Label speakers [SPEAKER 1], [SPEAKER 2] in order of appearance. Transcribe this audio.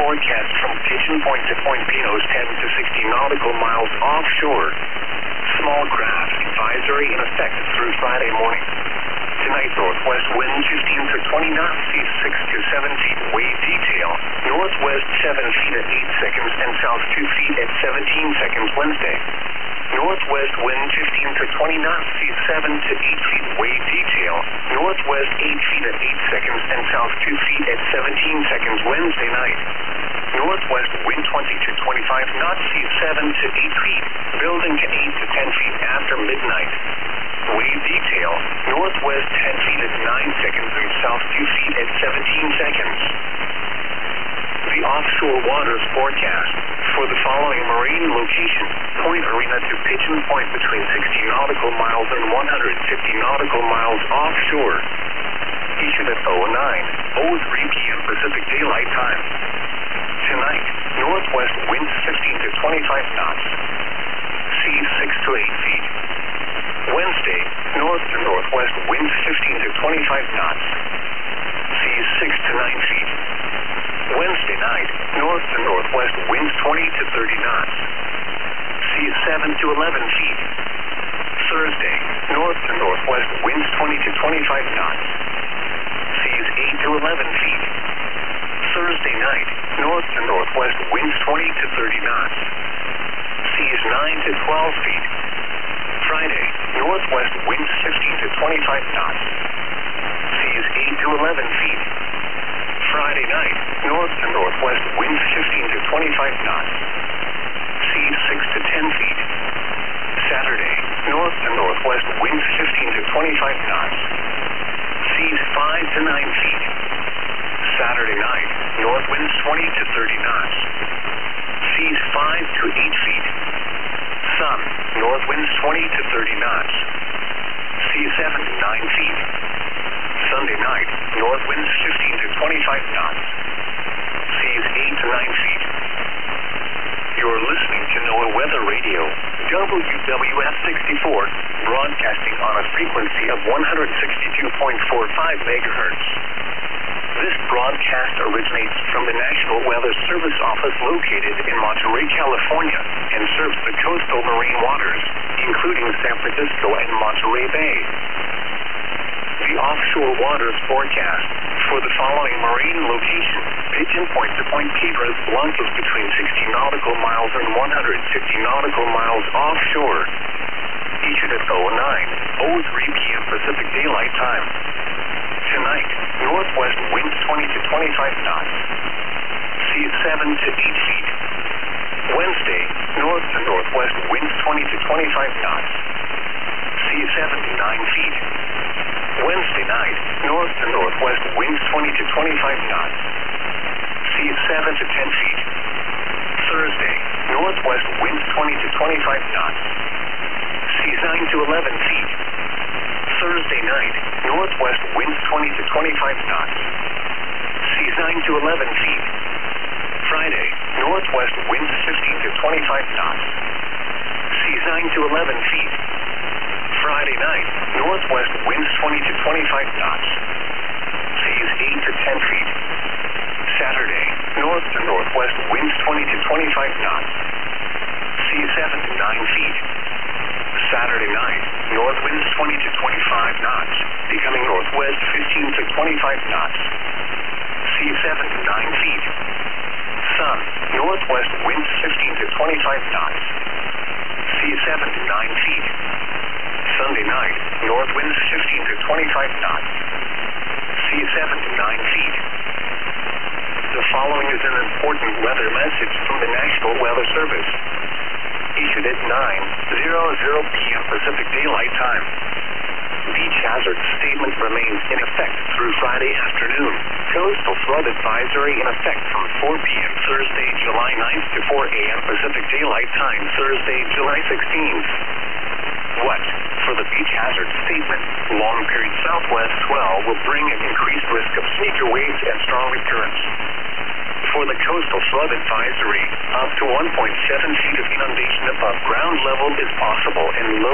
[SPEAKER 1] forecast from Pigeon Point to Point Pinos, 10 to 60 nautical miles offshore. Small craft advisory in effect through Friday morning. Tonight, northwest wind 15 to 20 knots, seas 6 to 7 feet. Wave detail, northwest 7 feet at 8 seconds and south 2 feet at 17 seconds Wednesday. Northwest wind 15 to 20 knots, seas 7 to 8 feet. Wave detail, northwest 8 feet at 8 seconds and south 2 feet at 17 seconds Wednesday night. Northwest wind 20 to 25 knots, seas 7 to 8 feet, building to 8 to 10 feet after midnight. Wave detail, northwest 10 feet at 9 seconds and south 2 feet at 17 seconds. The offshore waters forecast for the following marine locations: Point Arena to Pigeon Point between 60 nautical miles and 150 nautical miles offshore. Issued at 09:03 p.m. Pacific Daylight Time. Tonight, northwest winds 15 to 25 knots. Seas 6 to 8 feet. Wednesday, north to northwest winds 15 to 25 knots. Seas 6 to 9 feet. Wednesday night, north to northwest winds 20 to 30 knots. Seas 7 to 11 feet. Thursday, north to northwest winds 20 to 25 knots. Seas 8 to 11 feet. Thursday night, north to northwest winds 20 to 30 knots. Seas 9 to 12 feet. Friday, northwest winds 15 to 25 knots. Seas 8 to 11 feet. Friday night, north to northwest winds 15 to 25 knots. Seas 6 to 10 feet. Saturday, north to northwest winds 15 to 25 knots. Seas 5 to 9 feet. Saturday night, north winds 20 to 30 knots. Seas 5 to 8 feet. Sun, north winds 20 to 30 knots. Seas 7 to 9 feet. Sunday night, north winds 15 to 25 knots. Seas 8 to 9 feet. You're listening to NOAA Weather Radio, WWF 64, broadcasting on a frequency of 162.45 megahertz. This broadcast originates from the National Weather Service Office located in Monterey, California, and serves the coastal marine waters, including San Francisco and Monterey Bay. The offshore waters forecast for the following marine locations: Pigeon Point to Point Piedras Blancas between 60 nautical miles and 150 nautical miles offshore. Issued at 09:03 p.m. Pacific Daylight Time. Tonight, northwest winds 20 to 25 knots. Seas 7 to 8 feet. Wednesday, north to northwest winds 20 to 25 knots. Seas 7 to 9 feet. Wednesday night, north to northwest winds 20 to 25 knots. Seas 7 to 10 feet. Thursday, northwest winds 20 to 25 knots. Seas 9 to 11 feet. Thursday night, northwest winds 20 to 25 knots. Seas 9 to 11 feet. Friday, northwest winds 15 to 25 knots. Seas 9 to 11 feet. Friday night, northwest winds 20 to 25 knots. Seas 8 to 10 feet. Saturday, north to northwest winds 20 to 25 knots. Seas 7 to 9 feet. Saturday night, north winds 20 to 25 knots, becoming northwest 15 to 25 knots. Seas 7 to 9 feet. Sun, northwest winds 15 to 25 knots. Seas 7 to 9 feet. Sunday night, north winds 15 to 25 knots. Seas 7 to 9 feet. The following is an important weather message from the National Weather Service. Issued at 9:00 p.m. Pacific Daylight Time. Beach hazard statement remains in effect through Friday afternoon. Coastal flood advisory in effect from 4 p.m. Thursday, July 9th to 4 a.m. Pacific Daylight Time, Thursday, July 16th. What? For the beach hazard statement, long period southwest swell will bring an increased risk of sneaker waves and stronger currents. For the coastal flood advisory, up to 1.7 feet of inundation above ground level is possible and low